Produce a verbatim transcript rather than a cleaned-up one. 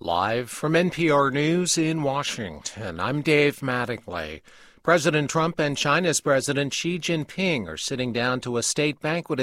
Live from N P R News in Washington, I'm Dave Mattingly. President Trump and China's President Xi Jinping are sitting down to a state banquet